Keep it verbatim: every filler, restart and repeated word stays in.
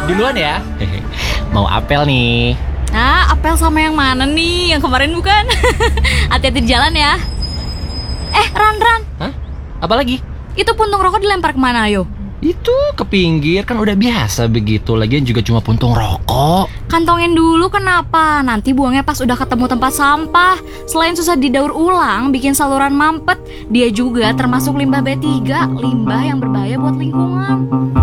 Duluan ya. Mau apel nih. Ah, apel sama yang mana nih? Yang kemarin bukan? Hati-hati di jalan ya. Eh, Ran, Ran. Hah? Apa lagi? Itu puntung rokok dilempar kemana, ayo? Itu ke pinggir, kan udah biasa begitu. Lagian juga cuma puntung rokok. Kantongin dulu kenapa? Nanti buangnya pas udah ketemu tempat sampah. Selain susah didaur ulang, bikin saluran mampet, dia juga termasuk limbah B tiga, limbah yang berbahaya buat lingkungan.